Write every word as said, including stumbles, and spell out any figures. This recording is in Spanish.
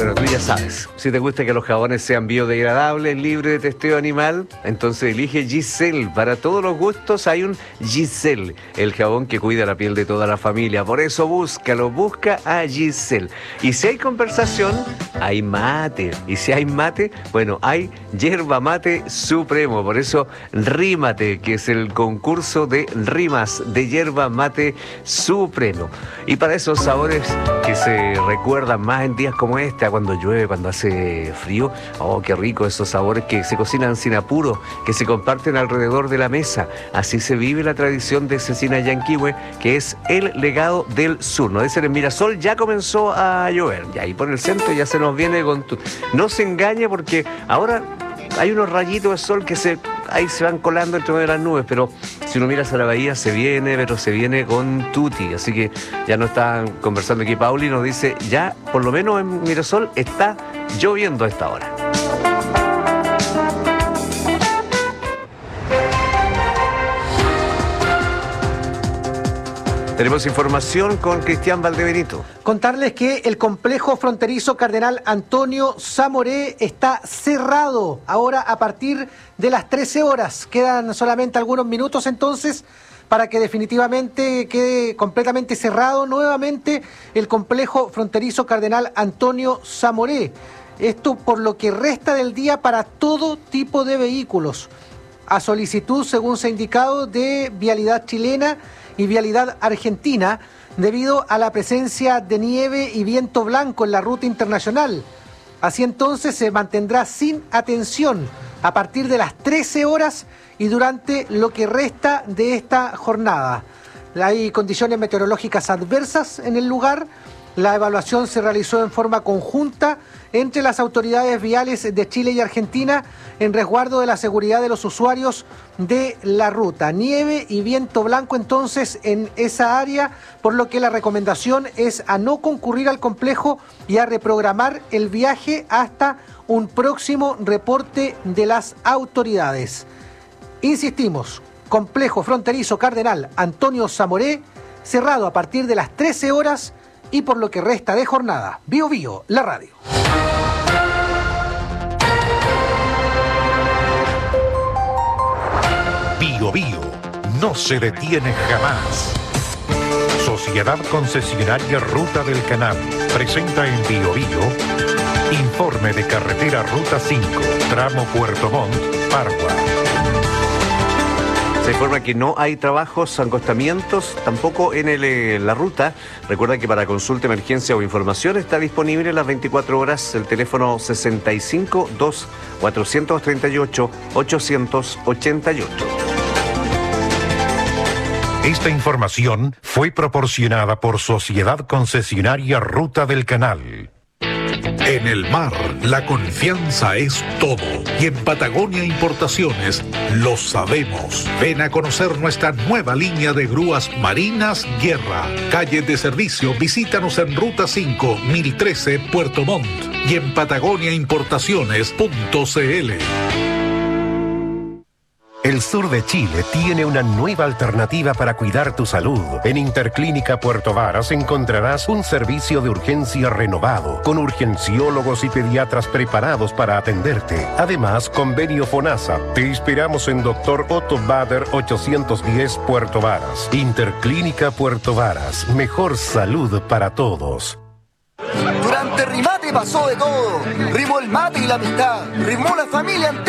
Bueno, tú ya sabes, si te gusta que los jabones sean biodegradables, libres de testeo animal, entonces elige Giselle. Para todos los gustos hay un Giselle, el jabón que cuida la piel de toda la familia. Por eso búscalo, busca a Giselle. Y si hay conversación, hay mate. Y si hay mate, bueno, hay yerba mate supremo. Por eso rímate, que es el concurso de rimas de yerba mate supremo. Y para esos sabores que se recuerdan más en días como este, cuando llueve, cuando hace frío, oh, qué rico esos sabores que se cocinan sin apuro, que se comparten alrededor de la mesa. Así se vive la tradición de Cecina Yanquihue, que es el legado del sur. No dicen en Mirasol, ya comenzó a llover, y ahí por el centro ya se nos viene con tu... No se engañe, porque ahora hay unos rayitos de sol que se ahí se van colando entre medio de las nubes, pero si uno mira hacia la bahía se viene, pero se viene con tutti. Así que ya nos están conversando aquí. Pauli nos dice, ya por lo menos en Mirasol está lloviendo a esta hora. Tenemos información con Cristian Valdebenito. Contarles que el complejo fronterizo Cardenal Antonio Zamoré está cerrado ahora a partir de las trece horas. Quedan solamente algunos minutos entonces para que definitivamente quede completamente cerrado nuevamente el complejo fronterizo Cardenal Antonio Zamoré. Esto por lo que resta del día para todo tipo de vehículos. A solicitud, según se ha indicado, de Vialidad Chilena y Vialidad Argentina, debido a la presencia de nieve y viento blanco en la ruta internacional. Así entonces se mantendrá sin atención a partir de las trece horas y durante lo que resta de esta jornada. Hay condiciones meteorológicas adversas en el lugar. La evaluación se realizó en forma conjunta entre las autoridades viales de Chile y Argentina en resguardo de la seguridad de los usuarios de la ruta. Nieve y viento blanco entonces en esa área, por lo que la recomendación es a no concurrir al complejo y a reprogramar el viaje hasta un próximo reporte de las autoridades. Insistimos, complejo fronterizo Cardenal Antonio Zamoré, cerrado a partir de las trece horas y por lo que resta de jornada. Bio Bio, la radio. Bio Bio no se detiene jamás. Sociedad Concesionaria Ruta del Canal presenta en Bio Bio informe de carretera Ruta cinco, tramo Puerto Montt, Pargua. Se informa que no hay trabajos, acostamientos, tampoco en el, eh, la ruta. Recuerda que para consulta, emergencia o información está disponible las veinticuatro horas el teléfono sesenta y cinco, dos, cuatrocientos treinta y ocho, ochocientos ochenta y ocho. Esta información fue proporcionada por Sociedad Concesionaria Ruta del Canal. En el mar, la confianza es todo. Y en Patagonia Importaciones lo sabemos. Ven a conocer nuestra nueva línea de grúas marinas Guerra. Calle de servicio, visítanos en Ruta cinco, mil trece, Puerto Montt. Y en patagonia importaciones punto c l. El sur de Chile tiene una nueva alternativa para cuidar tu salud. En Interclínica Puerto Varas encontrarás un servicio de urgencia renovado, con urgenciólogos y pediatras preparados para atenderte. Además, convenio FONASA. Te esperamos en Doctor Otto Bader ochocientos diez Puerto Varas. Interclínica Puerto Varas. Mejor salud para todos. Durante Rimate pasó de todo. Rimó el mate y la amistad. Rimó la familia entera.